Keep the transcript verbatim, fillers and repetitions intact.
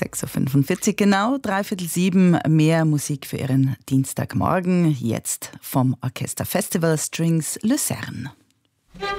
sechs Uhr fünfundvierzig genau, dreiviertel sieben, mehr Musik für Ihren Dienstagmorgen, jetzt vom Orchester Festival Strings Luzern.